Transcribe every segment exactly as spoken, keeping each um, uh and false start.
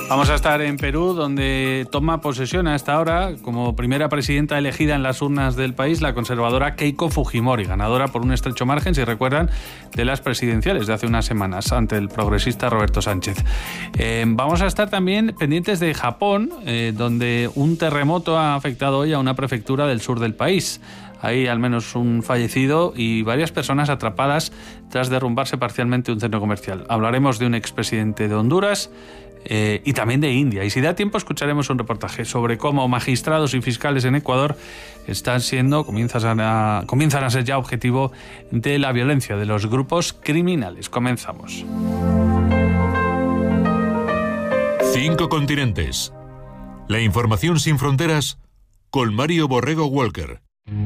Vamos a estar en Perú, donde toma posesión a esta hora como primera presidenta elegida en las urnas del país la conservadora Keiko Fujimori, ganadora por un estrecho margen, si recuerdan, de las presidenciales de hace unas semanas ante el progresista Roberto Sánchez. Eh, vamos a estar también pendientes de Japón, eh, donde un terremoto ha afectado hoy a una prefectura del sur del país. Hay al menos un fallecido y varias personas atrapadas tras derrumbarse parcialmente un centro comercial. Hablaremos de un expresidente de Honduras eh, y también de India. Y si da tiempo escucharemos un reportaje sobre cómo magistrados y fiscales en Ecuador están siendo, comienzan a, comienzan a ser ya objetivo de la violencia de los grupos criminales. Comenzamos. Cinco continentes. La información sin fronteras con Mario Borrego Walker.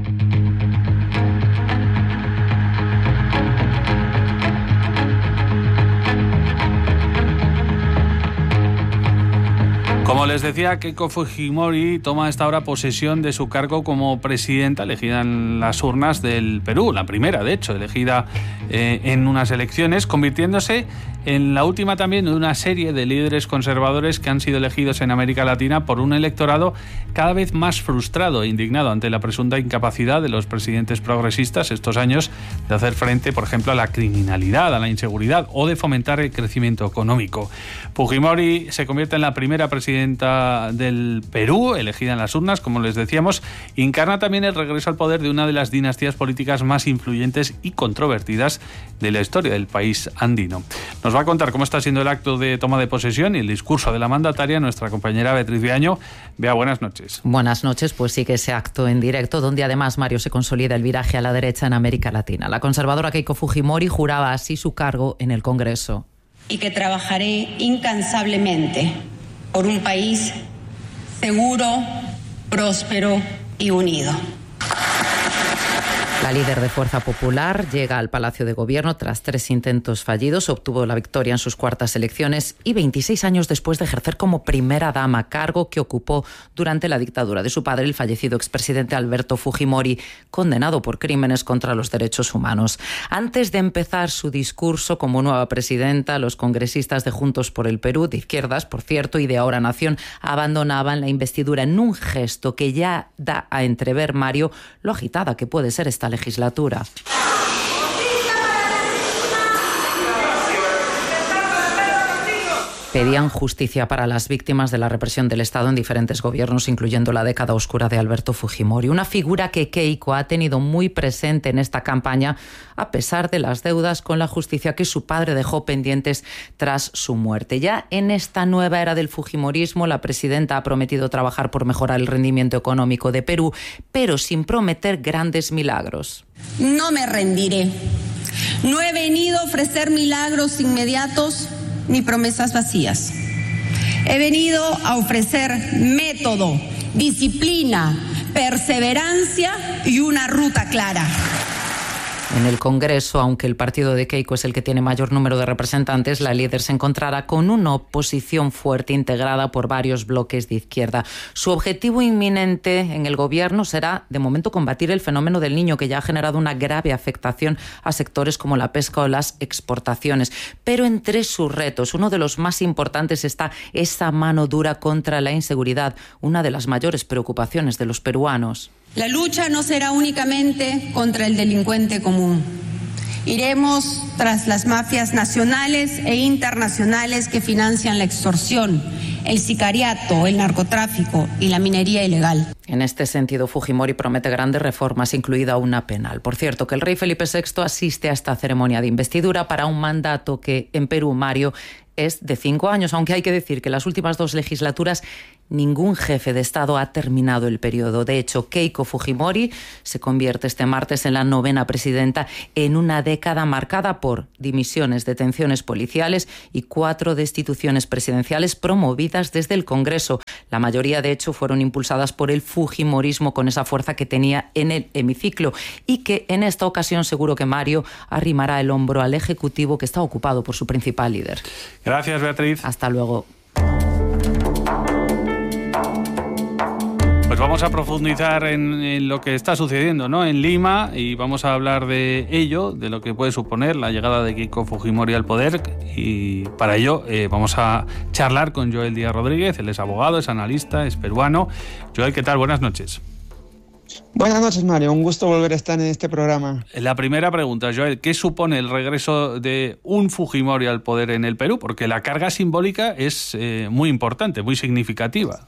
Como les decía, Keiko Fujimori toma a esta hora posesión de su cargo como presidenta elegida en las urnas del Perú, la primera, de hecho, elegida eh, en unas elecciones, convirtiéndose en la última también de una serie de líderes conservadores que han sido elegidos en América Latina por un electorado cada vez más frustrado e indignado ante la presunta incapacidad de los presidentes progresistas estos años de hacer frente, por ejemplo, a la criminalidad, a la inseguridad o de fomentar el crecimiento económico. Fujimori se convierte en la primera presidenta del Perú, elegida en las urnas, como les decíamos, y encarna también el regreso al poder de una de las dinastías políticas más influyentes y controvertidas de la historia del país andino. Nos va a contar cómo está siendo el acto de toma de posesión y el discurso de la mandataria nuestra compañera Beatriz Viaño. Bea, buenas noches. Buenas noches, pues sí que ese acto en directo, donde además, Mario, se consolida el viraje a la derecha en América Latina. La conservadora Keiko Fujimori juraba así su cargo en el Congreso. Y que trabajaré incansablemente por un país seguro, próspero y unido. La líder de Fuerza Popular llega al Palacio de Gobierno tras tres intentos fallidos, obtuvo la victoria en sus cuartas elecciones y veintiséis años después de ejercer como primera dama, cargo que ocupó durante la dictadura de su padre, el fallecido expresidente Alberto Fujimori, condenado por crímenes contra los derechos humanos. Antes de empezar su discurso como nueva presidenta, los congresistas de Juntos por el Perú, de izquierdas, por cierto, y de Ahora Nación, abandonaban la investidura en un gesto que ya da a entrever, Mario, lo agitada que puede ser esta legislatura. Pedían justicia para las víctimas de la represión del Estado en diferentes gobiernos, incluyendo la década oscura de Alberto Fujimori. Una figura que Keiko ha tenido muy presente en esta campaña, a pesar de las deudas con la justicia que su padre dejó pendientes tras su muerte. Ya en esta nueva era del fujimorismo, la presidenta ha prometido trabajar por mejorar el rendimiento económico de Perú, pero sin prometer grandes milagros. No me rendiré. No he venido a ofrecer milagros inmediatos ni promesas vacías. He venido a ofrecer método, disciplina, perseverancia y una ruta clara. En el Congreso, aunque el partido de Keiko es el que tiene mayor número de representantes, la líder se encontrará con una oposición fuerte integrada por varios bloques de izquierda. Su objetivo inminente en el gobierno será, de momento, combatir el fenómeno del Niño, que ya ha generado una grave afectación a sectores como la pesca o las exportaciones. Pero entre sus retos, uno de los más importantes está esa mano dura contra la inseguridad, una de las mayores preocupaciones de los peruanos. La lucha no será únicamente contra el delincuente común. Iremos tras las mafias nacionales e internacionales que financian la extorsión, el sicariato, el narcotráfico y la minería ilegal. En este sentido, Fujimori promete grandes reformas, incluida una penal. Por cierto, que el rey Felipe sexto asiste a esta ceremonia de investidura para un mandato que en Perú, Mario, es de cinco años, aunque hay que decir que en las últimas dos legislaturas ningún jefe de Estado ha terminado el periodo. De hecho, Keiko Fujimori se convierte este martes en la novena presidenta en una década marcada por dimisiones, detenciones policiales y cuatro destituciones presidenciales promovidas desde el Congreso. La mayoría, de hecho, fueron impulsadas por el fujimorismo con esa fuerza que tenía en el hemiciclo y que en esta ocasión seguro que Mario arrimará el hombro al Ejecutivo, que está ocupado por su principal líder. Gracias, Beatriz. Hasta luego. vamos a profundizar en, en lo que está sucediendo, ¿no?, en Lima, y vamos a hablar de ello, de lo que puede suponer la llegada de Keiko Fujimori al poder, y para ello eh, vamos a charlar con Joel Díaz Rodríguez. Él es abogado, es analista, es peruano. Joel, ¿qué tal? Buenas noches. Buenas noches, Mario. Un gusto volver a estar en este programa. La primera pregunta, Joel, ¿qué supone el regreso de un Fujimori al poder en el Perú? Porque la carga simbólica es eh, muy importante, muy significativa.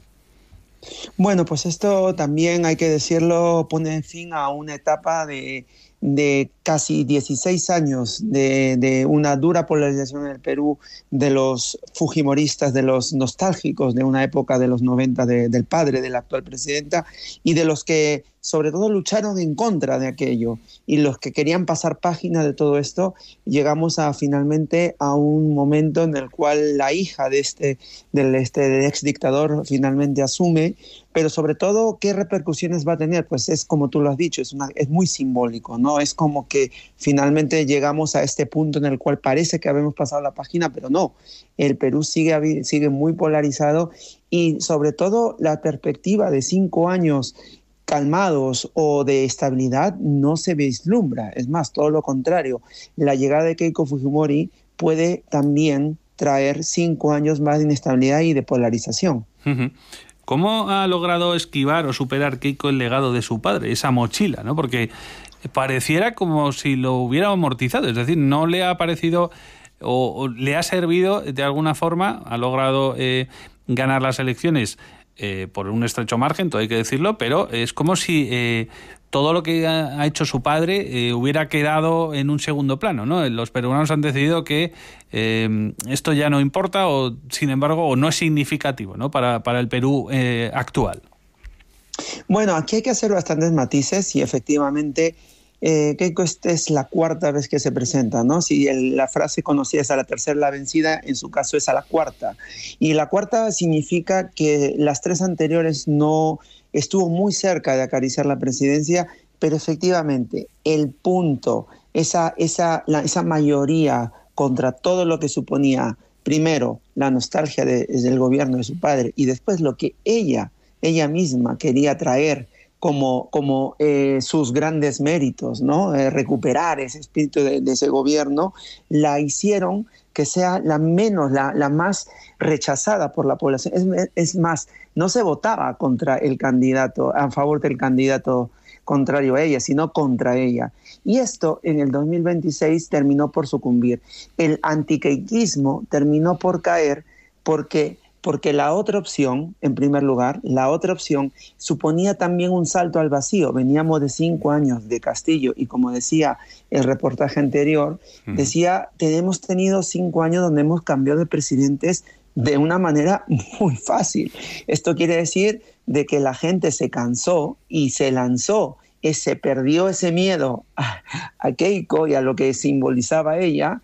Bueno, pues esto también, hay que decirlo, pone fin a una etapa de, de casi dieciséis años de, de una dura polarización en el Perú, de los fujimoristas, de los nostálgicos de una época de los noventa de, del padre de la actual presidenta, y de los que sobre todo lucharon en contra de aquello, y los que querían pasar página de todo esto. Llegamos a finalmente a un momento en el cual la hija de este, del este ex dictador finalmente asume, pero sobre todo, ¿qué repercusiones va a tener? Pues es como tú lo has dicho, es, una, es muy simbólico, ¿no? Es como que finalmente llegamos a este punto en el cual parece que habíamos pasado la página, pero no. El Perú sigue, sigue muy polarizado, y sobre todo la perspectiva de cinco años calmados o de estabilidad no se vislumbra. Es más, todo lo contrario. La llegada de Keiko Fujimori puede también traer cinco años más de inestabilidad y de polarización. ¿Cómo ha logrado esquivar o superar Keiko el legado de su padre, esa mochila, ¿no? Porque pareciera como si lo hubiera amortizado, es decir, no le ha parecido o, o le ha servido de alguna forma, ha logrado eh, ganar las elecciones Eh, por un estrecho margen, todo hay que decirlo, pero es como si eh, todo lo que ha, ha hecho su padre eh, hubiera quedado en un segundo plano, ¿no? Los peruanos han decidido que eh, esto ya no importa, o sin embargo, o no es significativo, ¿no?, para, para el Perú eh, actual. Bueno, aquí hay que hacer bastantes matices, y efectivamente Eh, Keiko, esta es la cuarta vez que se presenta, ¿no? Si el, la frase conocida es a la tercera la vencida, en su caso es a la cuarta. Y la cuarta significa que las tres anteriores no estuvo muy cerca de acariciar la presidencia, pero efectivamente el punto, esa, esa, la, esa mayoría contra todo lo que suponía, primero, la nostalgia de, del gobierno de su padre, y después lo que ella, ella misma quería traer como, como eh, sus grandes méritos, ¿no? Eh, recuperar ese espíritu de, de ese gobierno, la hicieron que sea la menos, la, la más rechazada por la población. Es, es más, no se votaba contra el candidato, a favor del candidato contrario a ella, sino contra ella. Y esto en el dos mil veintiséis terminó por sucumbir. El antiqueiquismo terminó por caer porque... porque la otra opción, en primer lugar, la otra opción suponía también un salto al vacío. Veníamos de cinco años de Castillo, y como decía el reportaje anterior, uh-huh. decía, hemos tenido cinco años donde hemos cambiado de presidentes de una manera muy fácil. Esto quiere decir de que la gente se cansó y se lanzó, y se perdió ese miedo a, a Keiko y a lo que simbolizaba ella,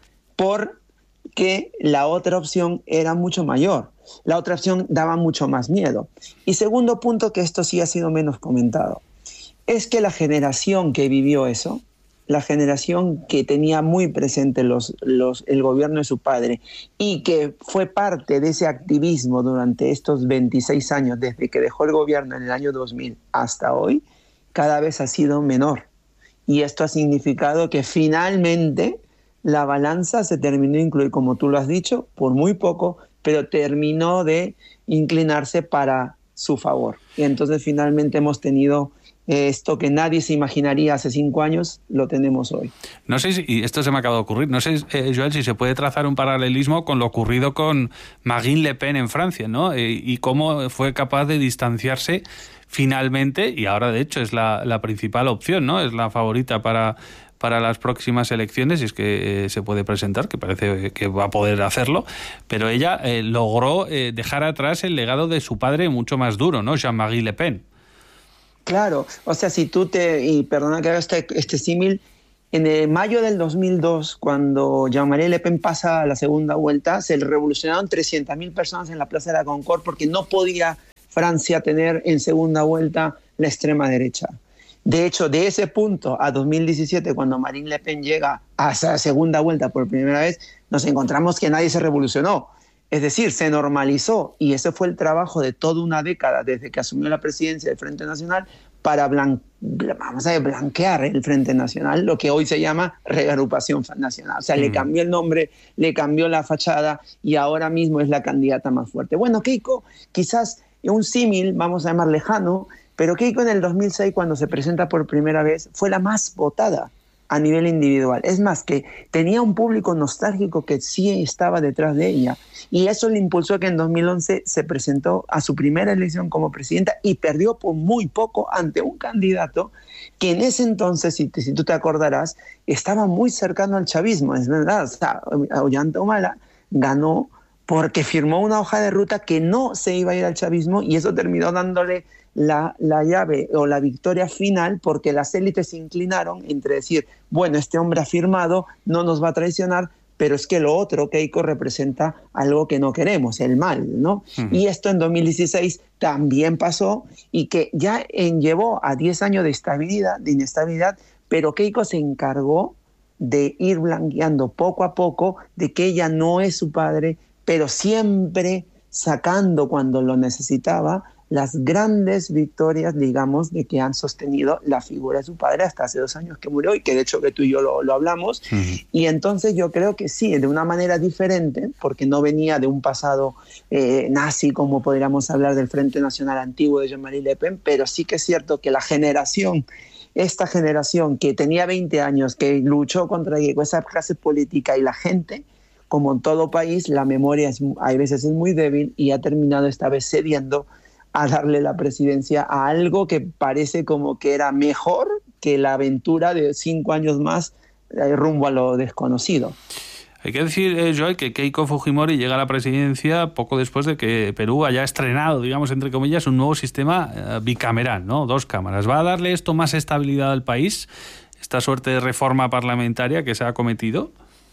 porque la otra opción era mucho mayor. La otra opción daba mucho más miedo. Y segundo punto, que esto sí ha sido menos comentado, es que la generación que vivió eso, la generación que tenía muy presente los, los, el gobierno de su padre, y que fue parte de ese activismo durante estos veintiséis años, desde que dejó el gobierno en el año dos mil hasta hoy, cada vez ha sido menor. Y esto ha significado que finalmente la balanza se terminó de incluir, como tú lo has dicho, por muy poco, pero terminó de inclinarse para su favor. Y entonces finalmente hemos tenido eh, esto que nadie se imaginaría hace cinco años, lo tenemos hoy. No sé si, y esto se me acaba de ocurrir, no sé, eh, Joel, si se puede trazar un paralelismo con lo ocurrido con Marine Le Pen en Francia, ¿no? Eh, y cómo fue capaz de distanciarse finalmente, y ahora de hecho es la, la principal opción, ¿no? Es la favorita para... para las próximas elecciones, y es que eh, se puede presentar, que parece que va a poder hacerlo, pero ella eh, logró eh, dejar atrás el legado de su padre mucho más duro, ¿no? Jean-Marie Le Pen. Claro, o sea, si tú te, y perdona que haga este, este símil, en el mayo del dos mil dos, cuando Jean-Marie Le Pen pasa a la segunda vuelta, se revolucionaron trescientas mil personas en la Plaza de la Concorde, porque no podía Francia tener en segunda vuelta la extrema derecha. De hecho, de ese punto a dos mil diecisiete, cuando Marine Le Pen llega a esa segunda vuelta por primera vez, nos encontramos que nadie se revolucionó. Es decir, se normalizó, y ese fue el trabajo de toda una década desde que asumió la presidencia del Frente Nacional para blan- vamos a ver, blanquear el Frente Nacional, lo que hoy se llama Reagrupación Nacional. O sea, mm. le cambió el nombre, le cambió la fachada y ahora mismo es la candidata más fuerte. Bueno, Keiko, quizás un símil, vamos a llamar lejano, pero Keiko en el dos mil seis, cuando se presenta por primera vez, fue la más votada a nivel individual. Es más, que tenía un público nostálgico que sí estaba detrás de ella. Y eso le impulsó a que en dos mil once se presentó a su primera elección como presidenta y perdió por muy poco ante un candidato que en ese entonces, si, te, si tú te acordarás, estaba muy cercano al chavismo. Es verdad, o sea, Ollanta Humala ganó porque firmó una hoja de ruta que no se iba a ir al chavismo, y eso terminó dándole la, la llave o la victoria final, porque las élites se inclinaron entre decir, bueno, este hombre ha firmado, no nos va a traicionar, pero es que lo otro, Keiko, representa algo que no queremos, el mal, ¿no? Uh-huh. Y esto en dos mil dieciséis también pasó, y que ya en, llevó a diez años de estabilidad, de inestabilidad, pero Keiko se encargó de ir blanqueando poco a poco de que ella no es su padre, pero siempre sacando cuando lo necesitaba las grandes victorias, digamos, de que han sostenido la figura de su padre hasta hace dos años que murió, y que de hecho que tú y yo lo, lo hablamos. Uh-huh. Y entonces yo creo que sí, de una manera diferente, porque no venía de un pasado eh, nazi, como podríamos hablar del Frente Nacional antiguo de Jean-Marie Le Pen, pero sí que es cierto que la generación, esta generación que tenía veinte años, que luchó contra esa clase política, y la gente, como en todo país, la memoria es, hay veces es muy débil, y ha terminado esta vez cediendo a darle la presidencia a algo que parece como que era mejor que la aventura de cinco años más eh, rumbo a lo desconocido. Hay que decir, eh, Joel, que Keiko Fujimori llega a la presidencia poco después de que Perú haya estrenado, digamos, entre comillas, un nuevo sistema eh, bicameral, ¿no? Dos cámaras. ¿Va a darle esto más estabilidad al país, esta suerte de reforma parlamentaria que se ha cometido?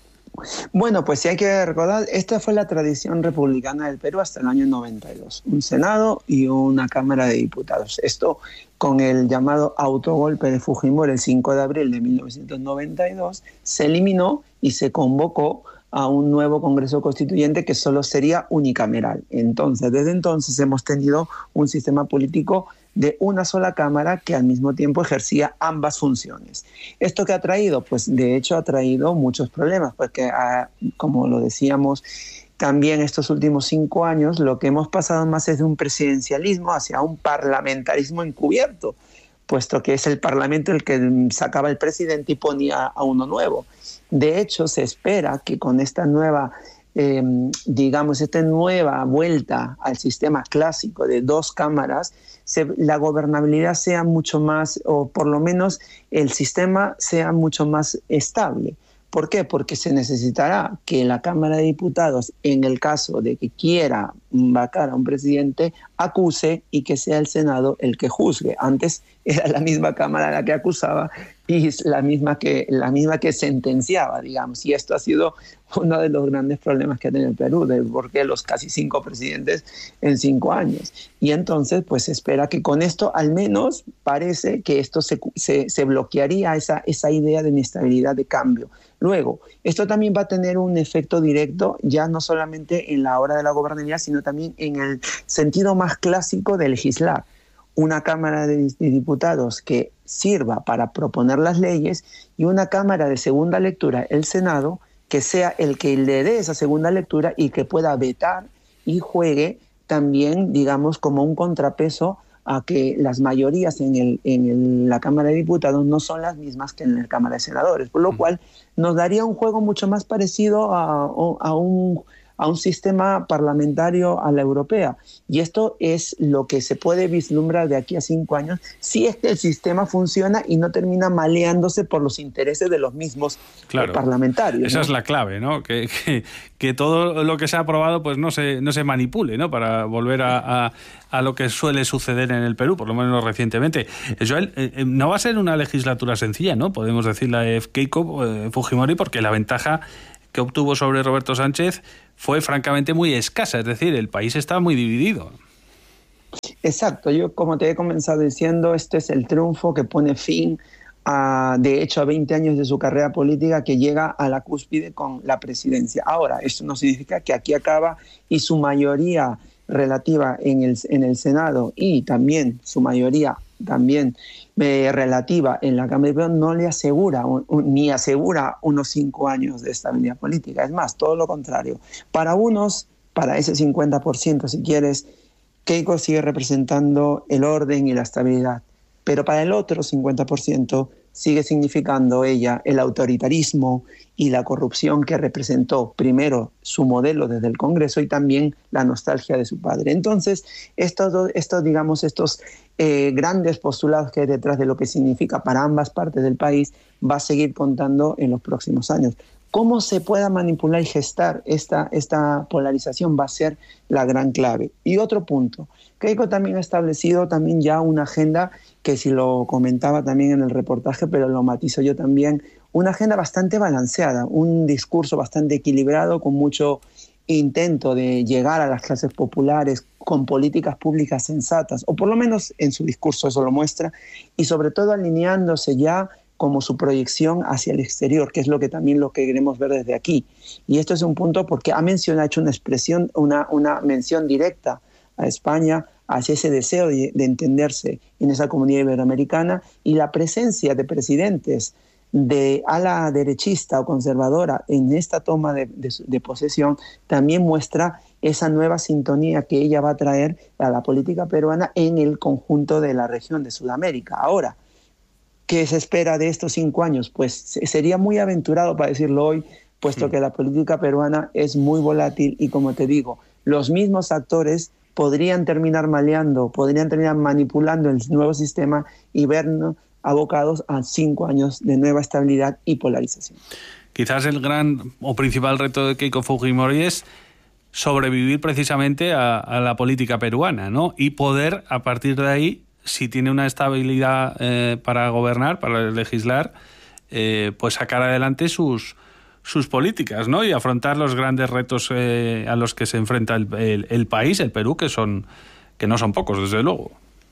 Bueno, pues sí hay que recordar, esta fue la tradición republicana del Perú hasta el año noventa y dos, un Senado y una Cámara de Diputados. Esto con el llamado autogolpe de Fujimori el cinco de abril de mil novecientos noventa y dos, se eliminó y se convocó a un nuevo Congreso Constituyente que solo sería unicameral. Entonces, desde entonces hemos tenido un sistema político de una sola cámara que al mismo tiempo ejercía ambas funciones. ¿Esto qué ha traído? Pues de hecho ha traído muchos problemas, porque ah, como lo decíamos también estos últimos cinco años, lo que hemos pasado más es de un presidencialismo hacia un parlamentarismo encubierto, puesto que es el Parlamento el que sacaba el presidente y ponía a uno nuevo. De hecho, se espera que con esta nueva Eh, digamos, esta nueva vuelta al sistema clásico de dos cámaras, se, la gobernabilidad sea mucho más, o por lo menos el sistema sea mucho más estable. ¿Por qué? Porque se necesitará que la Cámara de Diputados, en el caso de que quiera vacar a un presidente, acuse, y que sea el Senado el que juzgue. Antes era la misma Cámara la que acusaba y la misma que, la misma que sentenciaba, digamos. Y esto ha sido uno de los grandes problemas que ha tenido el Perú, de por qué los casi cinco presidentes en cinco años. Y entonces, pues se espera que con esto, al menos, parece que esto se, se, se bloquearía esa, esa idea de inestabilidad, de cambio. Luego, esto también va a tener un efecto directo, ya no solamente en la hora de la gobernabilidad, sino también en el sentido más clásico de legislar. Una Cámara de Diputados que sirva para proponer las leyes, y una Cámara de segunda lectura, el Senado, que sea el que le dé esa segunda lectura y que pueda vetar y juegue también, digamos, como un contrapeso a que las mayorías en, el, en el, la Cámara de Diputados no son las mismas que en la Cámara de Senadores, por lo cual nos daría un juego mucho más parecido a, a un... a un sistema parlamentario a la europea. Y esto es lo que se puede vislumbrar de aquí a cinco años, si es que el sistema funciona y no termina maleándose por los intereses de los mismos claro, parlamentarios. Esa ¿no? es la clave, ¿no? Que, que, que todo lo que se ha aprobado pues no se, no se manipule, ¿no? Para volver a, a, a lo que suele suceder en el Perú, por lo menos recientemente. Joel, eh, no va a ser una legislatura sencilla, ¿no? Podemos decirle a Keiko eh, Fujimori, porque la ventaja que obtuvo sobre Roberto Sánchez fue francamente muy escasa, es decir, el país está muy dividido. Exacto, yo como te he comenzado diciendo, este es el triunfo que pone fin a, de hecho, a veinte años de su carrera política, que llega a la cúspide con la presidencia. Ahora, esto no significa que aquí acaba y su mayoría relativa en el, en el Senado y también su mayoría también eh, relativa en la Cámara de Diputados no le asegura un, un, ni asegura unos cinco años de estabilidad política. Es más, todo lo contrario. Para unos, para ese cincuenta por ciento, si quieres, Keiko sigue representando el orden y la estabilidad. Pero para el otro cincuenta por ciento sigue significando ella el autoritarismo y la corrupción que representó primero su modelo desde el Congreso y también la nostalgia de su padre. Entonces, estos, estos digamos, estos eh, grandes postulados que hay detrás de lo que significa para ambas partes del país va a seguir contando en los próximos años. Cómo se pueda manipular y gestar esta, esta polarización va a ser la gran clave. Y otro punto, Keiko también ha establecido también ya una agenda que si lo comentaba también en el reportaje, pero lo matizo yo también, una agenda bastante balanceada, un discurso bastante equilibrado con mucho intento de llegar a las clases populares con políticas públicas sensatas, o por lo menos en su discurso eso lo muestra, y sobre todo alineándose ya como su proyección hacia el exterior, que es lo que también lo que queremos ver desde aquí. Y esto es un punto porque ha mencionado, ha hecho una expresión, una, una mención directa a España hacia ese deseo de, de entenderse en esa comunidad iberoamericana, y la presencia de presidentes de ala derechista o conservadora en esta toma de, de, de posesión también muestra esa nueva sintonía que ella va a traer a la política peruana en el conjunto de la región de Sudamérica. Ahora, ¿qué se espera de estos cinco años? Pues sería muy aventurado para decirlo hoy, puesto que la política peruana es muy volátil y, como te digo, los mismos actores podrían terminar maleando, podrían terminar manipulando el nuevo sistema y vernos abocados a cinco años de nueva estabilidad y polarización. Quizás el gran o principal reto de Keiko Fujimori es sobrevivir precisamente a, a la política peruana, ¿no? Y poder, a partir de ahí, si tiene una estabilidad eh, para gobernar, para legislar, eh, pues sacar adelante sus, sus políticas, ¿no? Y afrontar los grandes retos eh, a los que se enfrenta el, el, el país, el Perú, que son que no son pocos, desde luego.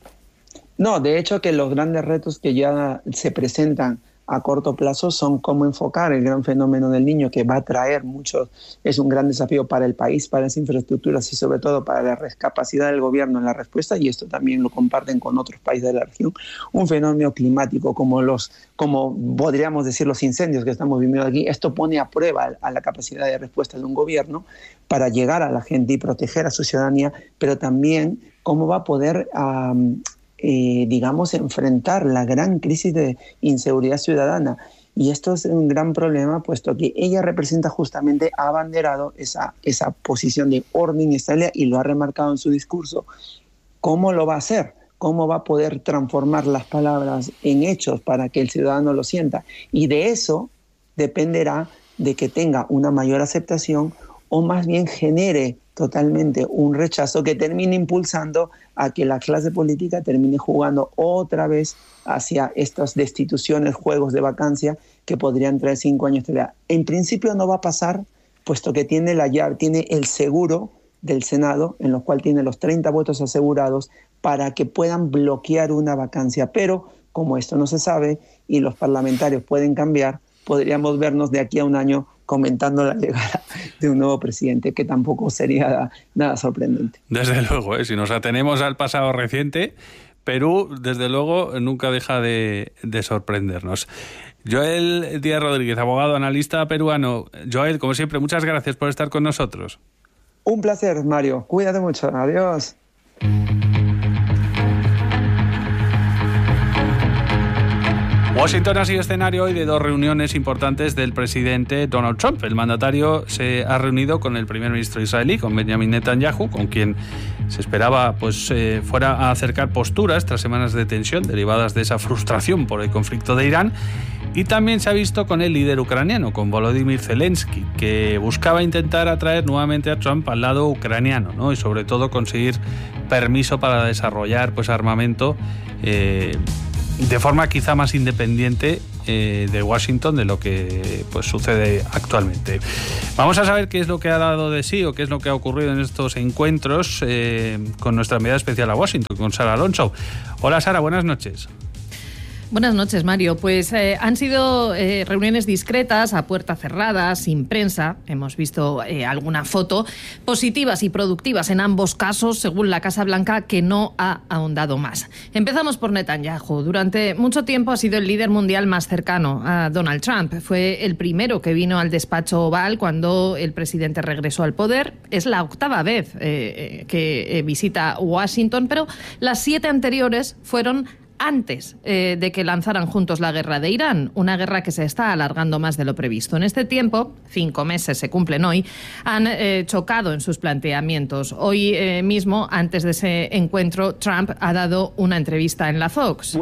No, de hecho que los grandes retos que ya se presentan a corto plazo son cómo enfocar el gran fenómeno del niño, que va a traer mucho, es un gran desafío para el país, para las infraestructuras y sobre todo para la capacidad del gobierno en la respuesta, y esto también lo comparten con otros países de la región. Un fenómeno climático como los, como podríamos decir los incendios que estamos viviendo aquí, esto pone a prueba a la capacidad de respuesta de un gobierno para llegar a la gente y proteger a su ciudadanía, pero también cómo va a poder um, Eh, digamos, enfrentar la gran crisis de inseguridad ciudadana. Y esto es un gran problema, puesto que ella representa justamente, ha abanderado esa, esa posición de orden y estabilidad y lo ha remarcado en su discurso. ¿Cómo lo va a hacer? ¿Cómo va a poder transformar las palabras en hechos para que el ciudadano lo sienta? Y de eso dependerá de que tenga una mayor aceptación o más bien genere totalmente un rechazo que termine impulsando a que la clase política termine jugando otra vez hacia estas destituciones, juegos de vacancia que podrían traer cinco años de edad. En principio no va a pasar, puesto que tiene la llave, tiene el seguro del Senado, en lo cual tiene los treinta votos asegurados para que puedan bloquear una vacancia. Pero como esto no se sabe y los parlamentarios pueden cambiar, podríamos vernos de aquí a un año comentando la llegada de un nuevo presidente, que tampoco sería nada sorprendente. Desde luego, ¿eh? Si nos atenemos al pasado reciente, Perú, desde luego, nunca deja de, de sorprendernos. Joel Díaz Rodríguez, abogado, analista peruano. Joel, como siempre, muchas gracias por estar con nosotros. Un placer, Mario. Cuídate mucho. Adiós. Washington ha sido escenario hoy de dos reuniones importantes del presidente Donald Trump. El mandatario se ha reunido con el primer ministro israelí, con Benjamin Netanyahu, con quien se esperaba pues eh, fuera a acercar posturas tras semanas de tensión derivadas de esa frustración por el conflicto de Irán. Y también se ha visto con el líder ucraniano, con Volodymyr Zelensky, que buscaba intentar atraer nuevamente a Trump al lado ucraniano, ¿no? Y sobre todo conseguir permiso para desarrollar pues armamento eh, de forma quizá más independiente eh, de Washington de lo que pues sucede actualmente. Vamos a saber qué es lo que ha dado de sí o qué es lo que ha ocurrido en estos encuentros eh, con nuestra enviada especial a Washington, con Sara Alonso. Hola Sara, buenas noches. Buenas noches, Mario. Pues eh, han sido eh, reuniones discretas, a puerta cerrada, sin prensa. Hemos visto eh, alguna foto, positivas y productivas en ambos casos, según la Casa Blanca, que no ha ahondado más. Empezamos por Netanyahu. Durante mucho tiempo ha sido el líder mundial más cercano a Donald Trump. Fue el primero que vino al despacho Oval cuando el presidente regresó al poder. Es la octava vez eh, que eh, visita Washington, pero las siete anteriores fueron antes eh, de que lanzaran juntos la guerra de Irán, una guerra que se está alargando más de lo previsto. En este tiempo, cinco meses se cumplen hoy, han eh, chocado en sus planteamientos. Hoy eh, mismo, antes de ese encuentro, Trump ha dado una entrevista en la Fox.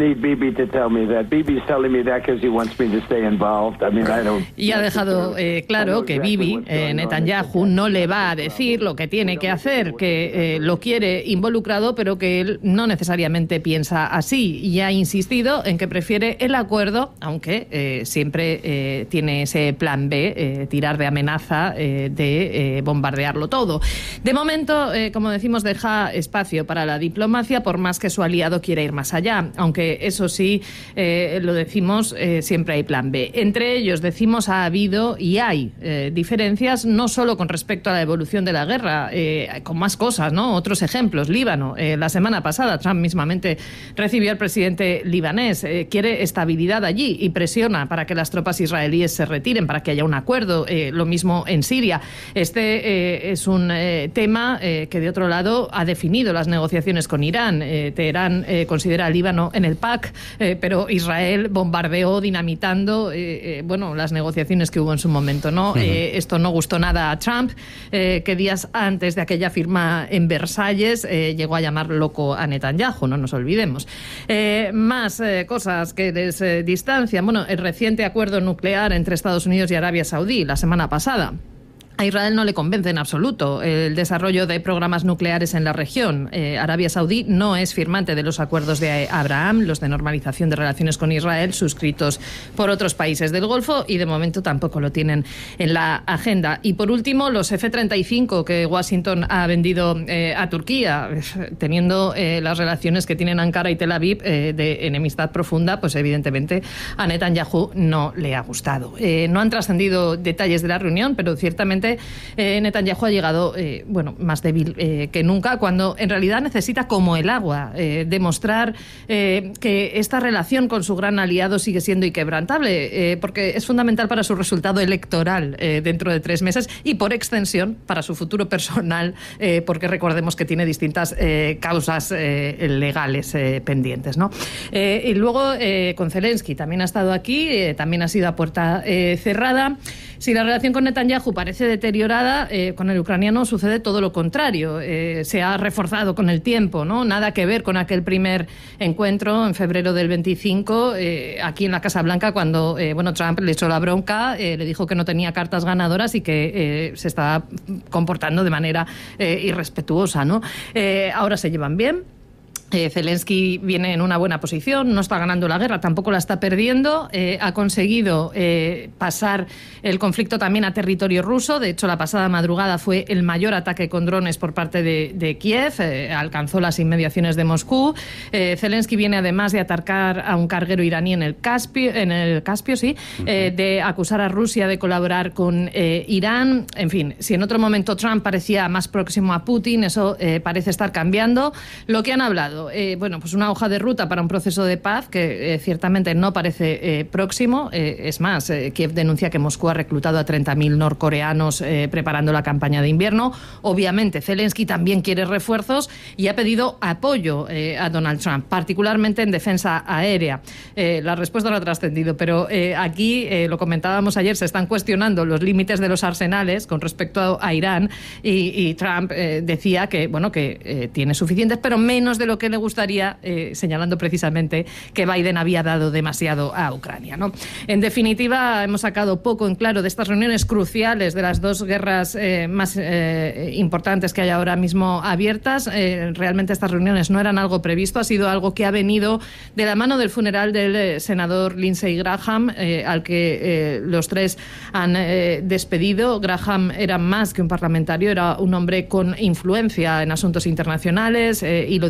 Y ha dejado eh, claro que Bibi, eh, Netanyahu, no le va a decir lo que tiene que hacer, que eh, lo quiere involucrado, pero que él no necesariamente piensa así. Y ha insistido en que prefiere el acuerdo, aunque eh, siempre eh, tiene ese plan B, eh, tirar de amenaza, eh, de eh, bombardearlo todo. De momento, eh, como decimos, deja espacio para la diplomacia, por más que su aliado quiera ir más allá. Aunque eso sí, eh, lo decimos, eh, siempre hay plan B. Entre ellos, decimos, ha habido y hay eh, diferencias, no solo con respecto a la evolución de la guerra, eh, con más cosas, ¿no? Otros ejemplos, Líbano. Eh, la semana pasada, Trump mismamente recibió al presidente libanés, eh, quiere estabilidad allí y presiona para que las tropas israelíes se retiren, para que haya un acuerdo. Eh, lo mismo en Siria. Este eh, es un eh, tema eh, que, de otro lado, ha definido las negociaciones con Irán. Eh, Teherán eh, considera a Líbano en el P A C, eh, pero Israel bombardeó, dinamitando eh, eh, bueno, las negociaciones que hubo en su momento, ¿no? Uh-huh. Eh, esto no gustó nada a Trump, eh, que días antes de aquella firma en Versalles eh, llegó a llamar loco a Netanyahu, no nos olvidemos. Eh, más eh, cosas que les eh, distancian. Bueno, el reciente acuerdo nuclear entre Estados Unidos y Arabia Saudí la semana pasada. A Israel no le convence en absoluto el desarrollo de programas nucleares en la región. Eh, Arabia Saudí no es firmante de los acuerdos de Abraham, los de normalización de relaciones con Israel, suscritos por otros países del Golfo, y de momento tampoco lo tienen en la agenda. Y por último, los F treinta y cinco que Washington ha vendido eh, a Turquía, teniendo eh, las relaciones que tienen Ankara y Tel Aviv eh, de enemistad profunda, pues evidentemente a Netanyahu no le ha gustado. Eh, no han trascendido detalles de la reunión, pero ciertamente Eh, Netanyahu ha llegado eh, bueno, más débil eh, que nunca, cuando en realidad necesita, como el agua, eh, demostrar eh, que esta relación con su gran aliado sigue siendo inquebrantable, eh, porque es fundamental para su resultado electoral eh, dentro de tres meses y, por extensión, para su futuro personal, eh, porque recordemos que tiene distintas eh, causas eh, legales eh, pendientes, ¿no? Eh, y luego eh, con Zelensky también ha estado aquí, eh, también ha sido a puerta eh, cerrada. Si la relación con Netanyahu parece deteriorada, eh, con el ucraniano sucede todo lo contrario. Eh, se ha reforzado con el tiempo, ¿no? Nada que ver con aquel primer encuentro en febrero del veinticinco, eh, aquí en la Casa Blanca, cuando eh, bueno, Trump le echó la bronca, eh, le dijo que no tenía cartas ganadoras y que eh, se estaba comportando de manera eh, irrespetuosa, ¿no? Eh, ahora se llevan bien. Eh, Zelensky viene en una buena posición, no está ganando la guerra, tampoco la está perdiendo, eh, ha conseguido eh, pasar el conflicto también a territorio ruso. De hecho, la pasada madrugada fue el mayor ataque con drones por parte de, de Kiev, eh, alcanzó las inmediaciones de Moscú. Eh, Zelensky viene además de atacar a un carguero iraní en el Caspio, en el Caspio, sí, eh, de acusar a Rusia de colaborar con eh, Irán. En fin, si en otro momento Trump parecía más próximo a Putin, eso eh, parece estar cambiando. Lo que han hablado, Eh, bueno, pues una hoja de ruta para un proceso de paz que eh, ciertamente no parece eh, próximo. Eh, es más, eh, Kiev denuncia que Moscú ha reclutado a treinta mil norcoreanos eh, preparando la campaña de invierno. Obviamente, Zelensky también quiere refuerzos y ha pedido apoyo eh, a Donald Trump, particularmente en defensa aérea. Eh, la respuesta no ha trascendido, pero eh, aquí, eh, lo comentábamos ayer, se están cuestionando los límites de los arsenales con respecto a, a Irán, y, y Trump eh, decía que, bueno, que eh, tiene suficientes, pero menos de lo que le gustaría, eh, señalando precisamente que Biden había dado demasiado a Ucrania, ¿no? En definitiva, hemos sacado poco en claro de estas reuniones cruciales de las dos guerras eh, más eh, importantes que hay ahora mismo abiertas. Eh, realmente estas reuniones no eran algo previsto, ha sido algo que ha venido de la mano del funeral del eh, senador Lindsey Graham, eh, al que eh, los tres han eh, despedido. Graham era más que un parlamentario, era un hombre con influencia en asuntos internacionales, eh, hilo directo con el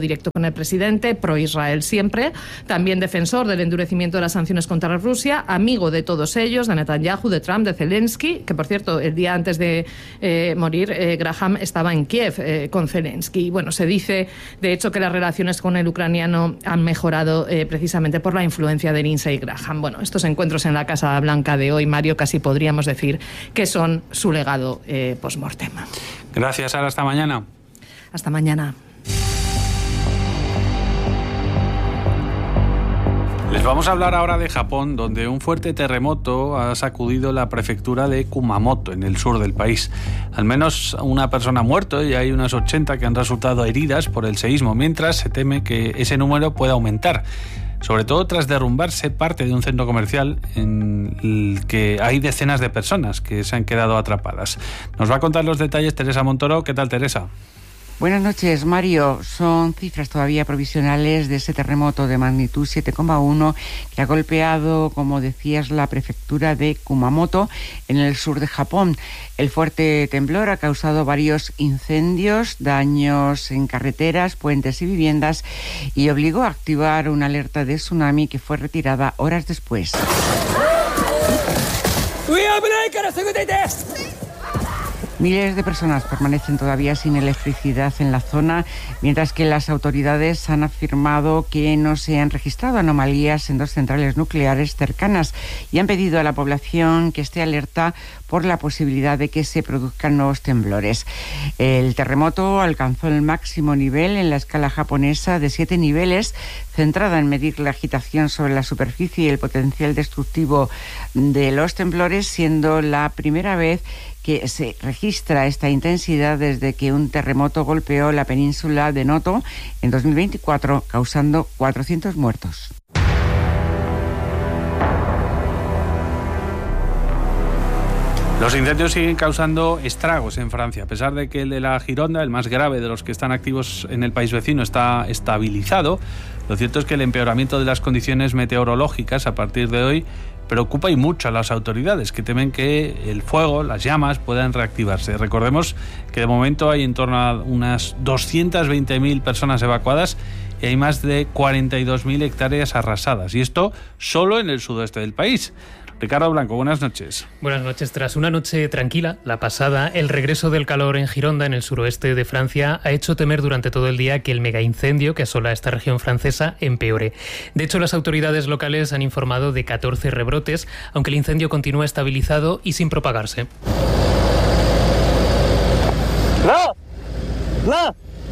el presidente, pro-Israel siempre, también defensor del endurecimiento de las sanciones contra Rusia, amigo de todos ellos, de Netanyahu, de Trump, de Zelensky, que por cierto, el día antes de eh, morir, eh, Graham estaba en Kiev eh, con Zelensky. Bueno, se dice, de hecho, que las relaciones con el ucraniano han mejorado eh, precisamente por la influencia de Lindsey Graham. Bueno, estos encuentros en la Casa Blanca de hoy, Mario, casi podríamos decir que son su legado eh, post-mortem. Gracias, Sara. Hasta mañana. Hasta mañana. Les vamos a hablar ahora de Japón, donde un fuerte terremoto ha sacudido la prefectura de Kumamoto, en el sur del país. Al menos una persona ha muerto y hay unas ochenta que han resultado heridas por el seísmo, mientras se teme que ese número pueda aumentar, sobre todo tras derrumbarse parte de un centro comercial en el que hay decenas de personas que se han quedado atrapadas. Nos va a contar los detalles Teresa Montoro. ¿Qué tal, Teresa? Buenas noches, Mario. Son cifras todavía provisionales de ese terremoto de magnitud siete coma uno que ha golpeado, como decías, la prefectura de Kumamoto, en el sur de Japón. El fuerte temblor ha causado varios incendios, daños en carreteras, puentes y viviendas, y obligó a activar una alerta de tsunami que fue retirada horas después. Miles de personas permanecen todavía sin electricidad en la zona, mientras que las autoridades han afirmado que no se han registrado anomalías en dos centrales nucleares cercanas y han pedido a la población que esté alerta por la posibilidad de que se produzcan nuevos temblores. El terremoto alcanzó el máximo nivel en la escala japonesa de siete niveles, centrada en medir la agitación sobre la superficie y el potencial destructivo de los temblores, siendo la primera vez que se registra esta intensidad desde que un terremoto golpeó la península de Noto en dos mil veinticuatro, causando cuatrocientos muertos. Los incendios siguen causando estragos en Francia, a pesar de que el de la Gironda, el más grave de los que están activos en el país vecino, está estabilizado. Lo cierto es que el empeoramiento de las condiciones meteorológicas a partir de hoy preocupa y mucho a las autoridades, que temen que el fuego, las llamas, puedan reactivarse. Recordemos que de momento hay en torno a unas doscientas veinte mil personas evacuadas y hay más de cuarenta y dos mil hectáreas arrasadas, y esto solo en el sudoeste del país. Ricardo Blanco, buenas noches. Buenas noches. Tras una noche tranquila, la pasada, el regreso del calor en Gironda, en el suroeste de Francia, ha hecho temer durante todo el día que el megaincendio que asola esta región francesa empeore. De hecho, las autoridades locales han informado de catorce rebrotes, aunque el incendio continúa estabilizado y sin propagarse. ¡No! ¡No!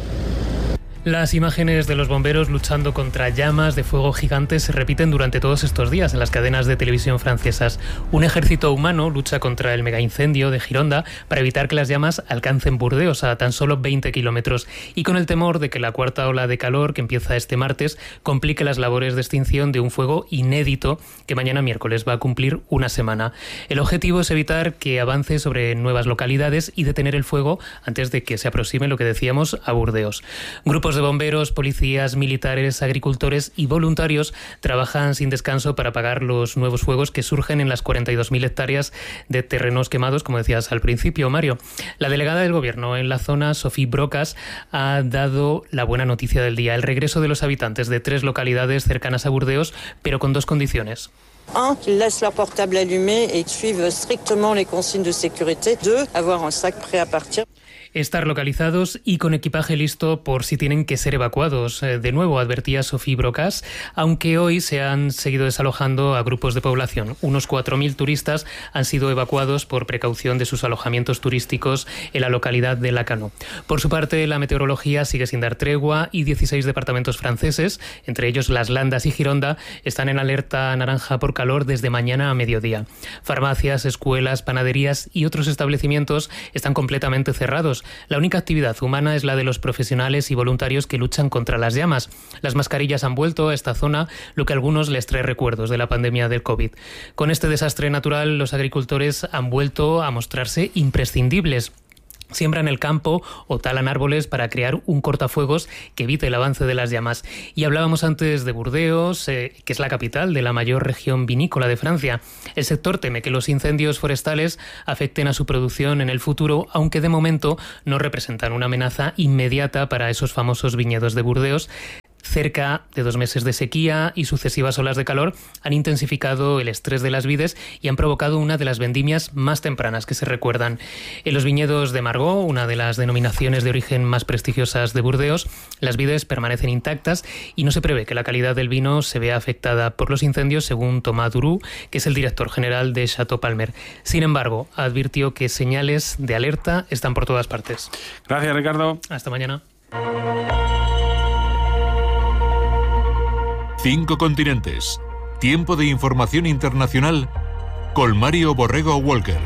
Las imágenes de los bomberos luchando contra llamas de fuego gigantes se repiten durante todos estos días en las cadenas de televisión francesas. Un ejército humano lucha contra el megaincendio de Gironda para evitar que las llamas alcancen Burdeos, a tan solo veinte kilómetros, y con el temor de que la cuarta ola de calor, que empieza este martes, complique las labores de extinción de un fuego inédito que mañana miércoles va a cumplir una semana. El objetivo es evitar que avance sobre nuevas localidades y detener el fuego antes de que se aproxime, lo que decíamos, a Burdeos. Grupos de bomberos, policías, militares, agricultores y voluntarios trabajan sin descanso para apagar los nuevos fuegos que surgen en las cuarenta y dos mil hectáreas de terrenos quemados, como decías al principio, Mario. La delegada del Gobierno en la zona, Sophie Brocas, ha dado la buena noticia del día: el regreso de los habitantes de tres localidades cercanas a Burdeos, pero con dos condiciones. Un, qu'ils laissent leur portable allumé et suivent strictement les consignes de sécurité. Deux, avoir un sac prêt à partir. Estar localizados y con equipaje listo por si tienen que ser evacuados. De nuevo, advertía Sophie Brocas, aunque hoy se han seguido desalojando a grupos de población. Unos cuatro mil turistas han sido evacuados por precaución de sus alojamientos turísticos en la localidad de Lacanau. Por su parte, la meteorología sigue sin dar tregua y dieciséis departamentos franceses, entre ellos Las Landas y Gironda, están en alerta naranja por calor desde mañana a mediodía. Farmacias, escuelas, panaderías y otros establecimientos están completamente cerrados. La única actividad humana es la de los profesionales y voluntarios que luchan contra las llamas. Las mascarillas han vuelto a esta zona, lo que a algunos les trae recuerdos de la pandemia del COVID. Con este desastre natural, los agricultores han vuelto a mostrarse imprescindibles. Siembran el campo o talan árboles para crear un cortafuegos que evite el avance de las llamas. Y hablábamos antes de Burdeos, eh, que es la capital de la mayor región vinícola de Francia. El sector teme que los incendios forestales afecten a su producción en el futuro, aunque de momento no representan una amenaza inmediata para esos famosos viñedos de Burdeos. Cerca de dos meses de sequía y sucesivas olas de calor han intensificado el estrés de las vides y han provocado una de las vendimias más tempranas que se recuerdan. En los viñedos de Margó, una de las denominaciones de origen más prestigiosas de Burdeos, las vides permanecen intactas y no se prevé que la calidad del vino se vea afectada por los incendios, según Thomas Durú, que es el director general de Chateau Palmer. Sin embargo, advirtió que señales de alerta están por todas partes. Gracias, Ricardo. Hasta mañana. Cinco continentes. Tiempo de información internacional con Mario Borrego Walker.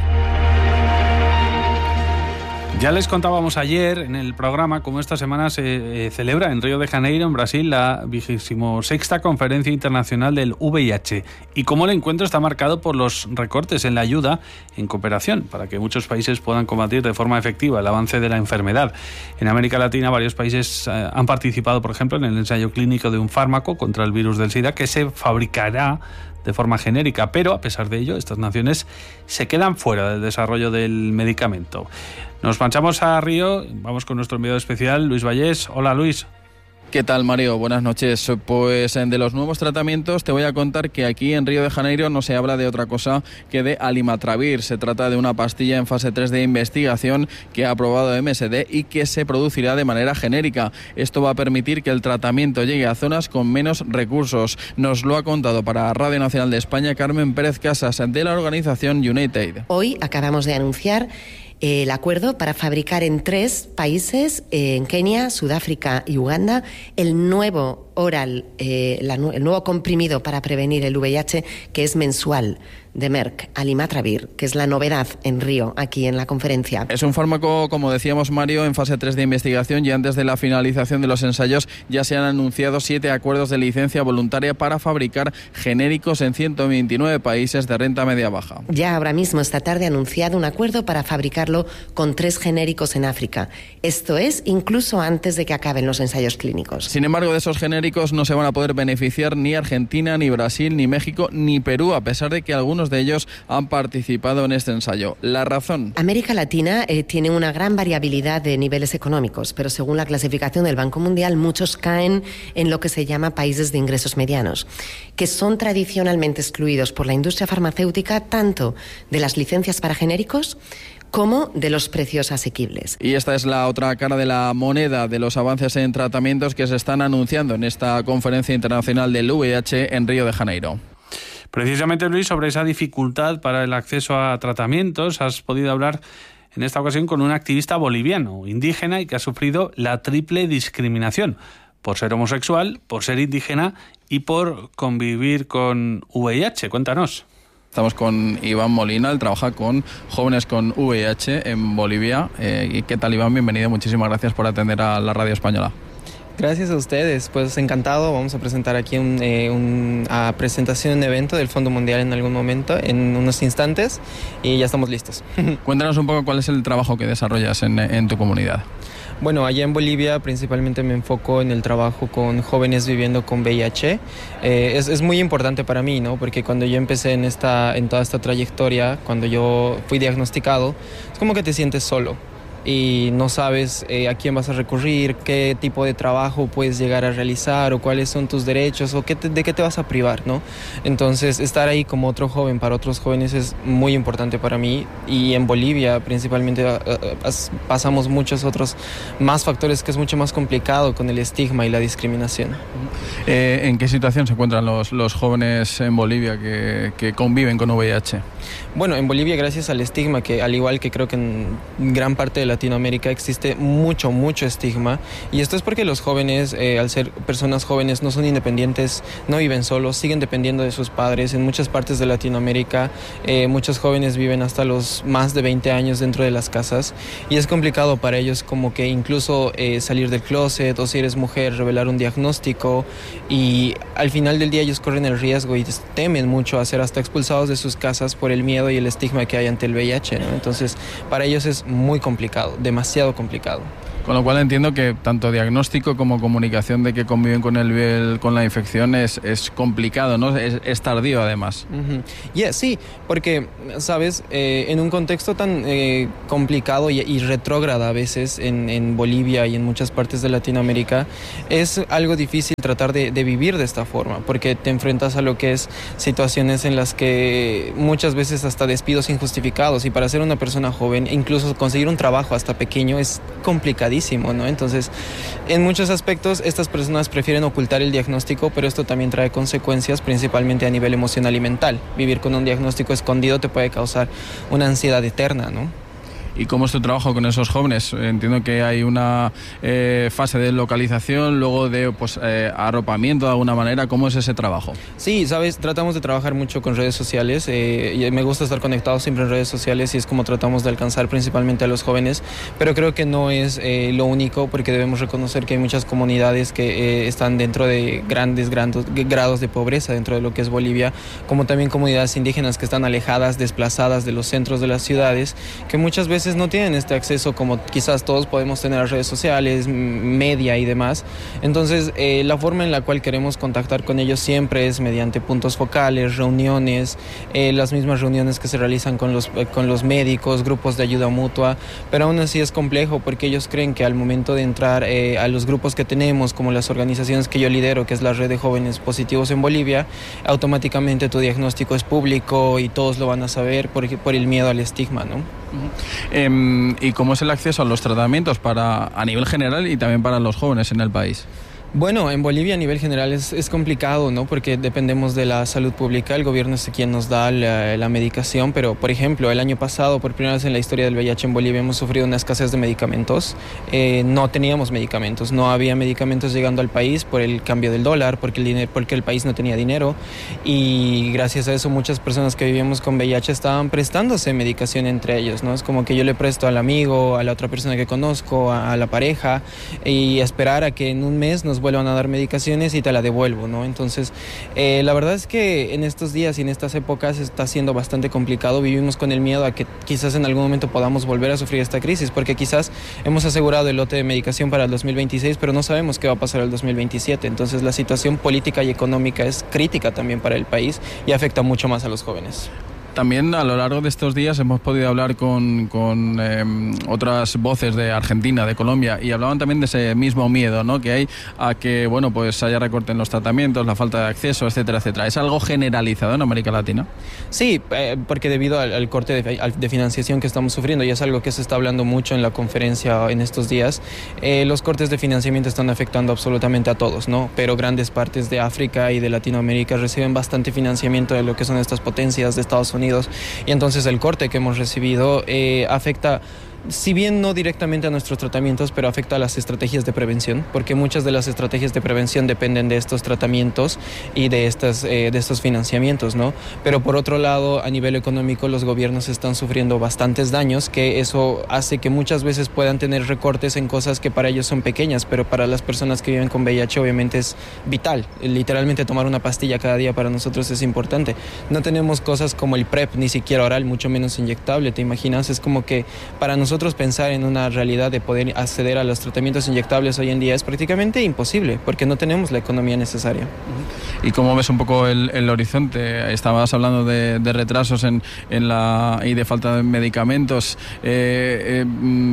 Ya les contábamos ayer en el programa cómo esta semana se eh, celebra en Río de Janeiro, en Brasil, la vigésima sexta Conferencia Internacional del V I H y cómo el encuentro está marcado por los recortes en la ayuda en cooperación para que muchos países puedan combatir de forma efectiva el avance de la enfermedad. En América Latina varios países eh, han participado, por ejemplo, en el ensayo clínico de un fármaco contra el virus del SIDA que se fabricará de forma genérica, pero a pesar de ello, estas naciones se quedan fuera del desarrollo del medicamento. Nos marchamos a Río, vamos con nuestro enviado especial, Luis Vallés. Hola, Luis. ¿Qué tal, Mario? Buenas noches. Pues de los nuevos tratamientos te voy a contar que aquí en Río de Janeiro no se habla de otra cosa que de alimatravir. Se trata de una pastilla en fase tres de investigación que ha aprobado M S D y que se producirá de manera genérica. Esto va a permitir que el tratamiento llegue a zonas con menos recursos. Nos lo ha contado para Radio Nacional de España Carmen Pérez Casas, de la organización UnitAid. Hoy acabamos de anunciar el acuerdo para fabricar en tres países, eh, en Kenia, Sudáfrica y Uganda, el nuevo oral, eh, la, el nuevo comprimido para prevenir el V I H, que es mensual, de Merck, alimatravir, que es la novedad en Río, aquí en la conferencia. Es un fármaco, como decíamos, Mario, en fase tres de investigación y antes de la finalización de los ensayos ya se han anunciado siete acuerdos de licencia voluntaria para fabricar genéricos en ciento veintinueve países de renta media-baja. Ya ahora mismo, esta tarde, ha anunciado un acuerdo para fabricarlo con tres genéricos en África. Esto es, incluso antes de que acaben los ensayos clínicos. Sin embargo, de esos genéricos no se van a poder beneficiar ni Argentina, ni Brasil, ni México, ni Perú, a pesar de que algunos de ellos han participado en este ensayo. ¿La razón? América Latina eh, tiene una gran variabilidad de niveles económicos, pero según la clasificación del Banco Mundial, muchos caen en lo que se llama países de ingresos medianos, que son tradicionalmente excluidos por la industria farmacéutica tanto de las licencias para genéricos como de los precios asequibles. Y esta es la otra cara de la moneda de los avances en tratamientos que se están anunciando en esta Conferencia Internacional del V I H en Río de Janeiro. Precisamente, Luis, sobre esa dificultad para el acceso a tratamientos, has podido hablar en esta ocasión con un activista boliviano, indígena y que ha sufrido la triple discriminación por ser homosexual, por ser indígena y por convivir con V I H. Cuéntanos. Estamos con Iván Molina, él trabaja con jóvenes con V I H en Bolivia. Eh, ¿Qué tal, Iván? Bienvenido, muchísimas gracias por atender a la radio española. Gracias a ustedes, pues encantado. Vamos a presentar aquí un, eh, una presentación, un evento del Fondo Mundial en algún momento, en unos instantes, y ya estamos listos. Cuéntanos un poco cuál es el trabajo que desarrollas en, en tu comunidad. Bueno, allá en Bolivia principalmente me enfoco en el trabajo con jóvenes viviendo con V I H. Eh, es, es muy importante para mí, ¿no? Porque cuando yo empecé en, esta, en toda esta trayectoria, cuando yo fui diagnosticado, es como que te sientes solo y no sabes eh, a quién vas a recurrir, qué tipo de trabajo puedes llegar a realizar o cuáles son tus derechos o qué te, de qué te vas a privar, ¿no? Entonces, estar ahí como otro joven para otros jóvenes es muy importante para mí, y en Bolivia principalmente uh, uh, pasamos muchos otros más factores que es mucho más complicado con el estigma y la discriminación. Eh, ¿En qué situación se encuentran los, los jóvenes en Bolivia que, que conviven con V I H? Bueno, en Bolivia, gracias al estigma, que al igual que creo que en gran parte de Latinoamérica existe mucho, mucho estigma, y esto es porque los jóvenes, eh, al ser personas jóvenes, no son independientes, no viven solos, siguen dependiendo de sus padres. En muchas partes de Latinoamérica, eh, muchos jóvenes viven hasta los más de veinte años dentro de las casas, y es complicado para ellos como que incluso eh, salir del closet, o si eres mujer, revelar un diagnóstico, y al final del día ellos corren el riesgo y temen mucho a ser hasta expulsados de sus casas por el miedo y el estigma que hay ante el V I H, ¿no? Entonces, para ellos es muy complicado, demasiado complicado. Con lo cual entiendo que tanto diagnóstico como comunicación de que conviven con el con la infección es, es complicado, ¿no? Es, es tardío además. Uh-huh. Yeah, sí, porque, sabes, eh, en un contexto tan eh, complicado y, y retrógrada a veces en, en Bolivia y en muchas partes de Latinoamérica, es algo difícil tratar de, de vivir de esta forma, porque te enfrentas a lo que es situaciones en las que muchas veces hasta despidos injustificados, y para ser una persona joven, incluso conseguir un trabajo hasta pequeño es complicado, ¿no? Entonces, en muchos aspectos, estas personas prefieren ocultar el diagnóstico, pero esto también trae consecuencias, principalmente a nivel emocional y mental. Vivir con un diagnóstico escondido te puede causar una ansiedad eterna, ¿no? ¿Y cómo es tu trabajo con esos jóvenes? Entiendo que hay una eh, fase de localización, luego de pues, eh, arropamiento de alguna manera. ¿Cómo es ese trabajo? Sí, sabes, tratamos de trabajar mucho con redes sociales. Eh, y me gusta estar conectado siempre en redes sociales y es como tratamos de alcanzar principalmente a los jóvenes. Pero creo que no es eh, lo único, porque debemos reconocer que hay muchas comunidades que eh, están dentro de grandes grandos, grados de pobreza dentro de lo que es Bolivia, como también comunidades indígenas que están alejadas, desplazadas de los centros de las ciudades, que muchas veces no tienen este acceso como quizás todos podemos tener a redes sociales, media y demás. Entonces, eh, la forma en la cual queremos contactar con ellos siempre es mediante puntos focales, reuniones, eh, las mismas reuniones que se realizan con los, eh, con los médicos, grupos de ayuda mutua, pero aún así es complejo porque ellos creen que al momento de entrar eh, a los grupos que tenemos, como las organizaciones que yo lidero, que es la Red de Jóvenes Positivos en Bolivia, automáticamente tu diagnóstico es público y todos lo van a saber por, por el miedo al estigma, ¿no? Uh-huh. Eh, ¿Y cómo es el acceso a los tratamientos para a nivel general y también para los jóvenes en el país? Bueno, en Bolivia a nivel general es, es complicado, ¿no? Porque dependemos de la salud pública, el gobierno es quien nos da la, la medicación, pero por ejemplo, el año pasado, por primera vez en la historia del V I H en Bolivia, hemos sufrido una escasez de medicamentos. Eh, no teníamos medicamentos, no había medicamentos llegando al país por el cambio del dólar, porque el, dinero, porque el país no tenía dinero, y gracias a eso muchas personas que vivíamos con V I H estaban prestándose medicación entre ellos, ¿no? Es como que yo le presto al amigo, a la otra persona que conozco, a, a la pareja, y esperar a que en un mes nos vuelvan a dar medicaciones y te la devuelvo, ¿no? Entonces, eh, la verdad es que en estos días y en estas épocas está siendo bastante complicado. Vivimos con el miedo a que quizás en algún momento podamos volver a sufrir esta crisis, porque quizás hemos asegurado el lote de medicación para el dos mil veintiséis, pero no sabemos qué va a pasar el dos mil veintisiete. Entonces, la situación política y económica es crítica también para el país y afecta mucho más a los jóvenes. También a lo largo de estos días hemos podido hablar con, con eh, otras voces de Argentina, de Colombia, y hablaban también de ese mismo miedo, ¿no?, que hay a que bueno, pues haya recorte en los tratamientos, la falta de acceso, etcétera, etcétera. ¿Es algo generalizado en América Latina? Sí, eh, porque debido al, al corte de, de financiación que estamos sufriendo, y es algo que se está hablando mucho en la conferencia en estos días, eh, los cortes de financiamiento están afectando absolutamente a todos, ¿no? Pero grandes partes de África y de Latinoamérica reciben bastante financiamiento de lo que son estas potencias de Estados Unidos. Y entonces el corte que hemos recibido eh, afecta, si bien no directamente a nuestros tratamientos, pero afecta a las estrategias de prevención, porque muchas de las estrategias de prevención dependen de estos tratamientos y de, estas, eh, de estos financiamientos, ¿no? Pero por otro lado, a nivel económico, los gobiernos están sufriendo bastantes daños, que eso hace que muchas veces puedan tener recortes en cosas que para ellos son pequeñas, pero para las personas que viven con V I H obviamente es vital. Literalmente tomar una pastilla cada día para nosotros es importante. No tenemos cosas como el PrEP, ni siquiera oral, mucho menos inyectable, ¿te imaginas? Es como que para nosotros Nosotros pensar en una realidad de poder acceder a los tratamientos inyectables hoy en día es prácticamente imposible, porque no tenemos la economía necesaria. ¿Y cómo ves un poco el, el horizonte? Estabas hablando de, de retrasos en, en la, y de falta de medicamentos. Eh, eh,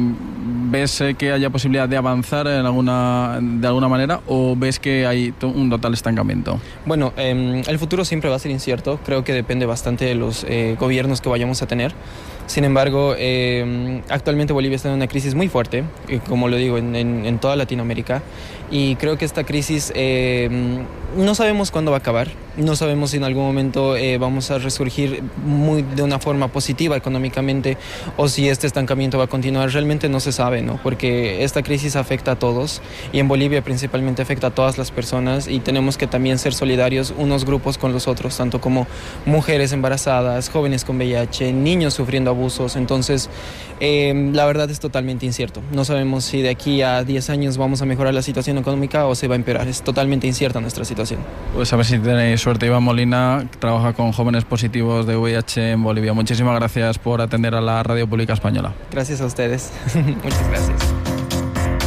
¿Ves que haya posibilidad de avanzar en alguna, de alguna manera, o ves que hay un total estancamiento? Bueno, eh, el futuro siempre va a ser incierto. Creo que depende bastante de los eh, gobiernos que vayamos a tener. Sin embargo, eh, actualmente Bolivia está en una crisis muy fuerte, eh, como lo digo, en, en, en toda Latinoamérica, y creo que esta crisis eh, no sabemos cuándo va a acabar, no sabemos si en algún momento eh, vamos a resurgir muy, de una forma positiva económicamente, o si este estancamiento va a continuar. Realmente no se sabe, ¿no? Porque esta crisis afecta a todos, y en Bolivia principalmente afecta a todas las personas, y tenemos que también ser solidarios unos grupos con los otros, tanto como mujeres embarazadas, jóvenes con V I H, niños sufriendo abusos. Entonces, eh, la verdad es totalmente incierto. No sabemos si de aquí a diez años vamos a mejorar la situación económica o se va a empeorar. Es totalmente incierta nuestra situación. Pues a ver si tenéis suerte. Iván Molina trabaja con jóvenes positivos de V I H en Bolivia. Muchísimas gracias por atender a la Radio Pública Española. Gracias a ustedes. Muchas gracias.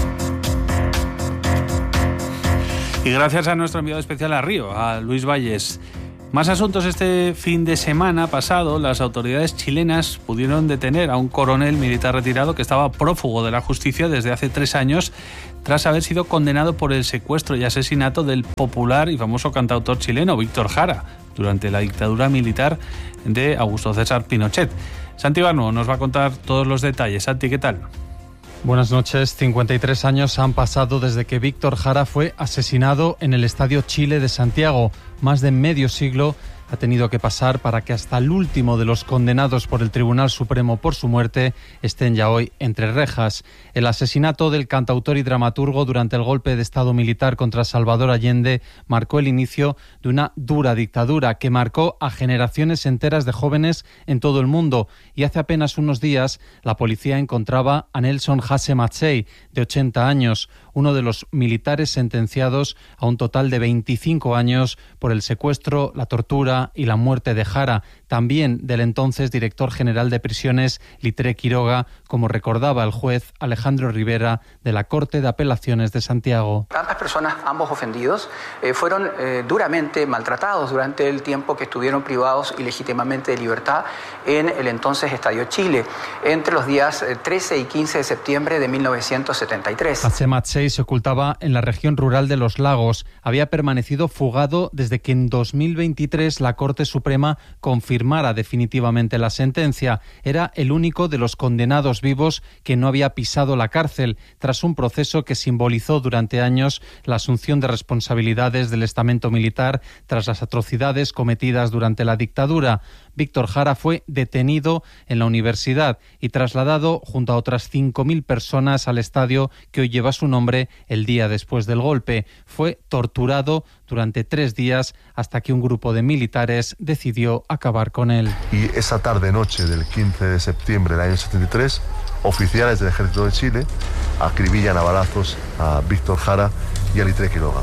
Y gracias a nuestro enviado especial a Río, a Luis Valles. Más asuntos. Este fin de semana pasado, las autoridades chilenas pudieron detener a un coronel militar retirado que estaba prófugo de la justicia desde hace tres años tras haber sido condenado por el secuestro y asesinato del popular y famoso cantautor chileno Víctor Jara durante la dictadura militar de Augusto César Pinochet. Santi Barno nos va a contar todos los detalles. Santi, ¿qué tal? Buenas noches. cincuenta y tres años han pasado desde que Víctor Jara fue asesinado en el Estadio Chile de Santiago. Más de medio siglo ha tenido que pasar para que hasta el último de los condenados por el Tribunal Supremo por su muerte estén ya hoy entre rejas. El asesinato del cantautor y dramaturgo durante el golpe de Estado militar contra Salvador Allende marcó el inicio de una dura dictadura que marcó a generaciones enteras de jóvenes en todo el mundo. Y hace apenas unos días la policía encontraba a Nelson Hasse Matsei, de ochenta años, uno de los militares sentenciados a un total de veinticinco años por el secuestro, la tortura y la muerte de Jara, también del entonces director general de prisiones Litre Quiroga, como recordaba el juez Alejandro Rivera de la Corte de Apelaciones de Santiago. Ambas personas, ambos ofendidos, eh, fueron eh, duramente maltratados durante el tiempo que estuvieron privados ilegítimamente de libertad en el entonces Estadio Chile, entre los días trece y quince de septiembre de mil novecientos setenta y tres. Hasse Matsei se ocultaba en la región rural de Los Lagos. Había permanecido fugado desde que en dos mil veintitrés la Corte Suprema confirmara definitivamente la sentencia. Era el único de los condenados vivos que no había pisado la cárcel, tras un proceso que simbolizó durante años la asunción de responsabilidades del estamento militar tras las atrocidades cometidas durante la dictadura. Víctor Jara fue detenido en la universidad y trasladado junto a otras cinco mil personas al estadio que hoy lleva su nombre el día después del golpe. Fue torturado durante tres días hasta que un grupo de militares decidió acabar con él. Y esa tarde-noche del quince de septiembre del año setenta y tres, oficiales del Ejército de Chile acribillan a balazos a Víctor Jara y a Litre Quiroga.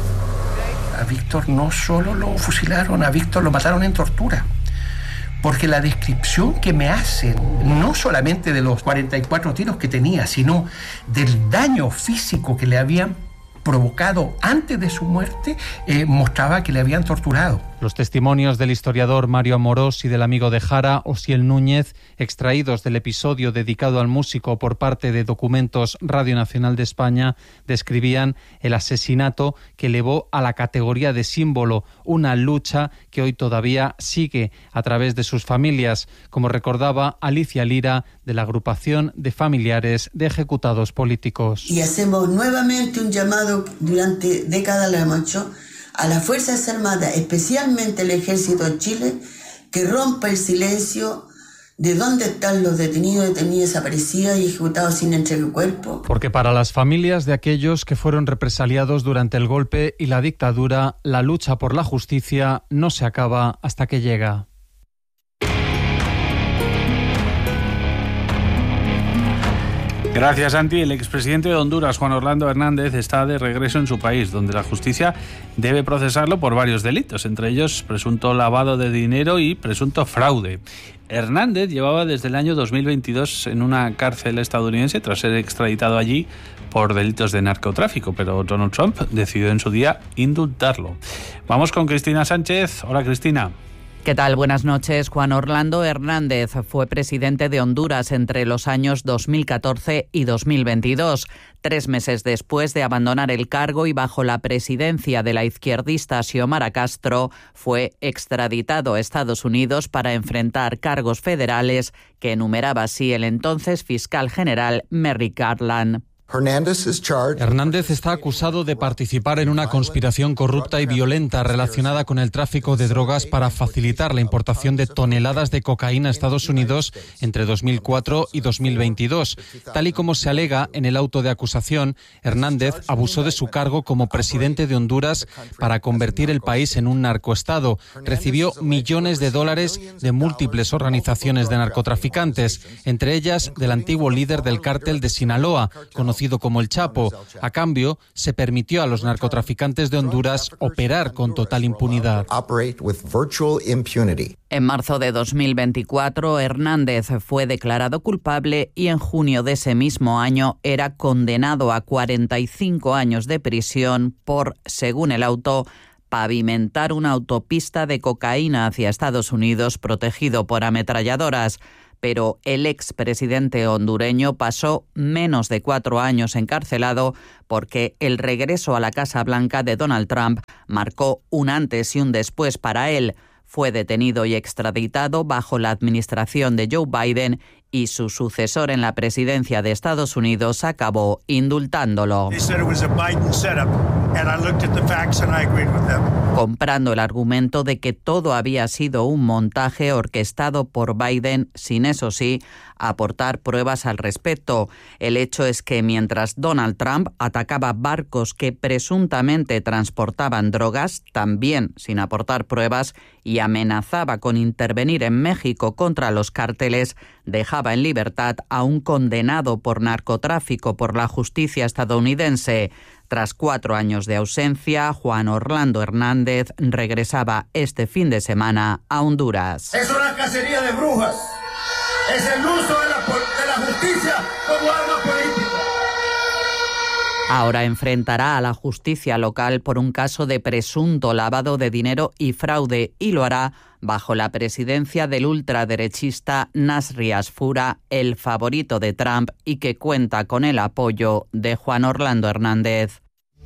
A Víctor no solo lo fusilaron, a Víctor lo mataron en tortura. Porque la descripción que me hacen, no solamente de los cuarenta y cuatro tiros que tenía, sino del daño físico que le habían provocado antes de su muerte, eh, mostraba que le habían torturado. Los testimonios del historiador Mario Amorós y del amigo de Jara, Osiel Núñez, extraídos del episodio dedicado al músico por parte de Documentos Radio Nacional de España, describían el asesinato que elevó a la categoría de símbolo, una lucha que hoy todavía sigue a través de sus familias, como recordaba Alicia Lira, de la agrupación de familiares de ejecutados políticos. Y hacemos nuevamente un llamado, durante décadas lo hemos hecho, a las Fuerzas Armadas, especialmente el Ejército de Chile, que rompa el silencio de dónde están los detenidos, detenidas desaparecidas y ejecutados sin entrega de cuerpo. Porque para las familias de aquellos que fueron represaliados durante el golpe y la dictadura, la lucha por la justicia no se acaba hasta que llega. Gracias, Santi. El expresidente de Honduras, Juan Orlando Hernández, está de regreso en su país, donde la justicia debe procesarlo por varios delitos, entre ellos presunto lavado de dinero y presunto fraude. Hernández llevaba desde el año dos mil veintidós en una cárcel estadounidense tras ser extraditado allí por delitos de narcotráfico, pero Donald Trump decidió en su día indultarlo. Vamos con Cristina Sánchez. Hola, Cristina. ¿Qué tal? Buenas noches. Juan Orlando Hernández fue presidente de Honduras entre los años dos mil catorce y dos mil veintidós. Tres meses después de abandonar el cargo y bajo la presidencia de la izquierdista Xiomara Castro, fue extraditado a Estados Unidos para enfrentar cargos federales que enumeraba así el entonces fiscal general Merrick Garland. Hernández está acusado de participar en una conspiración corrupta y violenta relacionada con el tráfico de drogas para facilitar la importación de toneladas de cocaína a Estados Unidos entre dos mil cuatro y dos mil veintidós. Tal y como se alega en el auto de acusación, Hernández abusó de su cargo como presidente de Honduras para convertir el país en un narcoestado. Recibió millones de dólares de múltiples organizaciones de narcotraficantes, entre ellas del antiguo líder del cártel de Sinaloa, conocido conocido como el Chapo. A cambio, se permitió a los narcotraficantes de Honduras operar con total impunidad. En marzo de dos mil veinticuatro, Hernández fue declarado culpable y en junio de ese mismo año era condenado a cuarenta y cinco años de prisión por, según el auto, pavimentar una autopista de cocaína hacia Estados Unidos protegido por ametralladoras. Pero el expresidente hondureño pasó menos de cuatro años encarcelado porque el regreso a la Casa Blanca de Donald Trump marcó un antes y un después para él. Fue detenido y extraditado bajo la administración de Joe Biden y su sucesor en la presidencia de Estados Unidos acabó indultándolo. Comprando el argumento de que todo había sido un montaje orquestado por Biden, sin eso sí, aportar pruebas al respecto. El hecho es que mientras Donald Trump atacaba barcos que presuntamente transportaban drogas, también sin aportar pruebas, y amenazaba con intervenir en México contra los cárteles, dejaba en libertad a un condenado por narcotráfico por la justicia estadounidense. Tras cuatro años de ausencia, Juan Orlando Hernández regresaba este fin de semana a Honduras. Es una cacería de brujas. Es el uso de la, de la justicia como arma política. Ahora enfrentará a la justicia local por un caso de presunto lavado de dinero y fraude, y lo hará bajo la presidencia del ultraderechista Nasri Asfura, el favorito de Trump y que cuenta con el apoyo de Juan Orlando Hernández.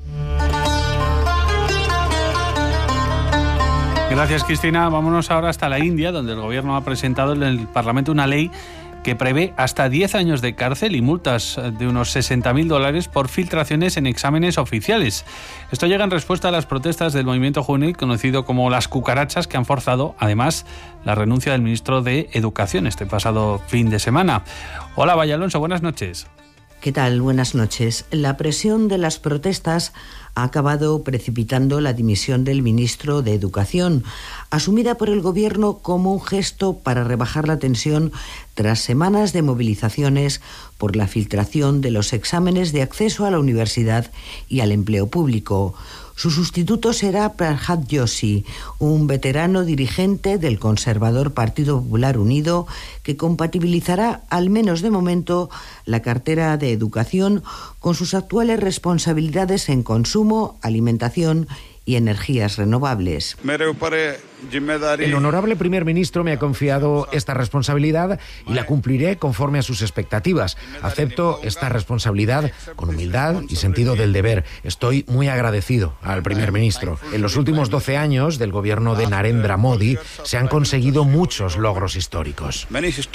Gracias, Cristina. Vámonos ahora hasta la India, donde el gobierno ha presentado en el Parlamento una ley que prevé hasta diez años de cárcel y multas de unos sesenta mil dólares por filtraciones en exámenes oficiales. Esto llega en respuesta a las protestas del movimiento juvenil conocido como las cucarachas, que han forzado, además, la renuncia del ministro de Educación este pasado fin de semana. Hola, Valle Alonso, buenas noches. ¿Qué tal? Buenas noches. La presión de las protestas ha acabado precipitando la dimisión del ministro de Educación, asumida por el gobierno como un gesto para rebajar la tensión tras semanas de movilizaciones por la filtración de los exámenes de acceso a la universidad y al empleo público. Su sustituto será Prabhat Joshi, un veterano dirigente del conservador Partido Popular Unido que compatibilizará, al menos de momento, la cartera de educación con sus actuales responsabilidades en consumo, alimentación y energías renovables. El honorable primer ministro me ha confiado esta responsabilidad y la cumpliré conforme a sus expectativas. Acepto esta responsabilidad con humildad y sentido del deber. Estoy muy agradecido al primer ministro. En los últimos doce años del gobierno de Narendra Modi se han conseguido muchos logros históricos.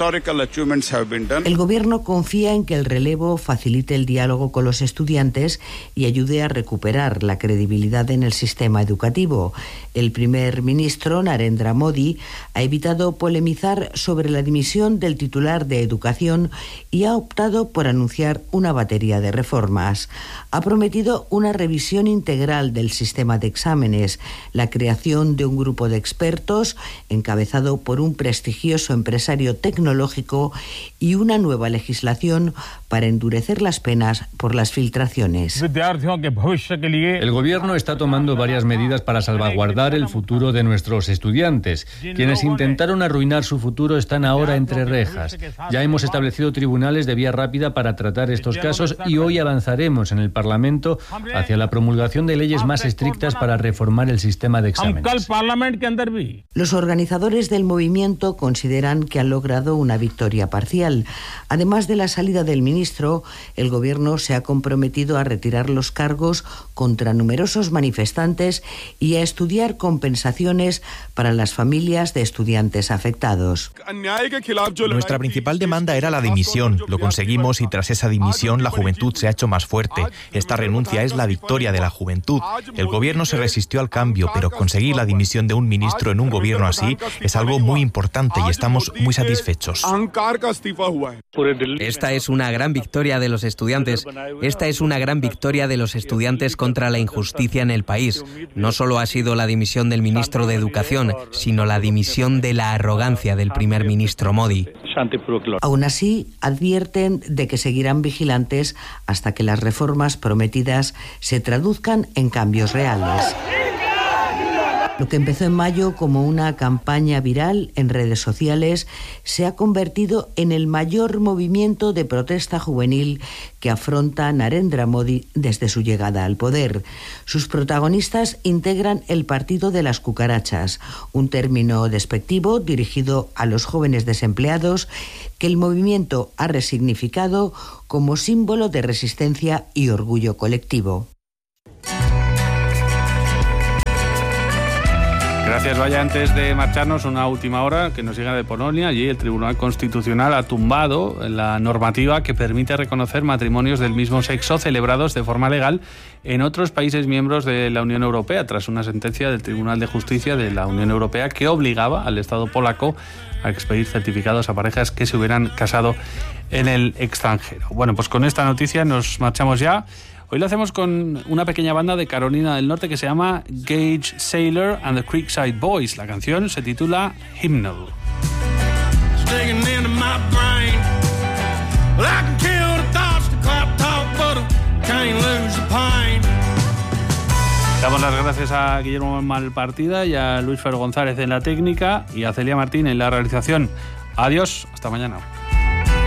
El gobierno confía en que el relevo facilite el diálogo con los estudiantes y ayude a recuperar la credibilidad en el sistema educativo. El primer ministro Narendra Modi ha evitado polemizar sobre la dimisión del titular de Educación y ha optado por anunciar una batería de reformas. Ha prometido una revisión integral del sistema de exámenes, la creación de un grupo de expertos encabezado por un prestigioso empresario tecnológico y una nueva legislación para endurecer las penas por las filtraciones. El gobierno está tomando varias medidas para salvaguardar el futuro de nuestros estudiantes. Quienes intentaron arruinar su futuro están ahora entre rejas. Ya hemos establecido tribunales de vía rápida para tratar estos casos y hoy avanzaremos en el Parlamento hacia la promulgación de leyes más estrictas para reformar el sistema de exámenes. Los organizadores del movimiento consideran que han logrado una victoria parcial. Además de la salida del ministro, el gobierno se ha comprometido a retirar los cargos contra numerosos manifestantes y a estudiar compensaciones para las familias de estudiantes afectados. Nuestra principal demanda era la dimisión. Lo conseguimos y tras esa dimisión la juventud se ha hecho más fuerte. Esta renuncia es la victoria de la juventud. El gobierno se resistió al cambio, pero conseguir la dimisión de un ministro en un gobierno así es algo muy importante y estamos muy satisfechos. Esta es una gran gran victoria de los estudiantes. Esta es una gran victoria de los estudiantes contra la injusticia en el país. No solo ha sido la dimisión del ministro de Educación, sino la dimisión de la arrogancia del primer ministro Modi. Aún así, advierten de que seguirán vigilantes hasta que las reformas prometidas se traduzcan en cambios reales. Lo que empezó en mayo como una campaña viral en redes sociales se ha convertido en el mayor movimiento de protesta juvenil que afronta Narendra Modi desde su llegada al poder. Sus protagonistas integran el Partido de las Cucarachas, un término despectivo dirigido a los jóvenes desempleados que el movimiento ha resignificado como símbolo de resistencia y orgullo colectivo. Gracias, Vaya. Antes de marcharnos, una última hora que nos llega de Polonia. Allí el Tribunal Constitucional ha tumbado la normativa que permite reconocer matrimonios del mismo sexo celebrados de forma legal en otros países miembros de la Unión Europea, tras una sentencia del Tribunal de Justicia de la Unión Europea que obligaba al Estado polaco a expedir certificados a parejas que se hubieran casado en el extranjero. Bueno, pues con esta noticia nos marchamos ya. Hoy lo hacemos con una pequeña banda de Carolina del Norte que se llama Gage Sailor and the Creekside Boys. La canción se titula Hymnal. Damos las gracias a Guillermo Malpartida y a Luis Fer González en la técnica y a Celia Martín en la realización. Adiós, hasta mañana.